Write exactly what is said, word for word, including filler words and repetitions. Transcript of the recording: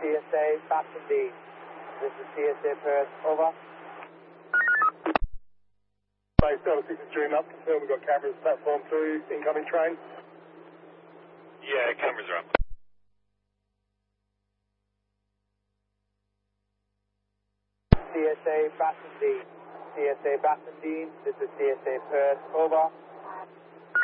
S A, Battendean. This is C S A Perth, over. Base Delta six is stream up, confirm we've got cameras platform two, incoming train. Yeah, cameras are up. C S A, Battendean. C S A, Battendean. This is C S A Perth, over.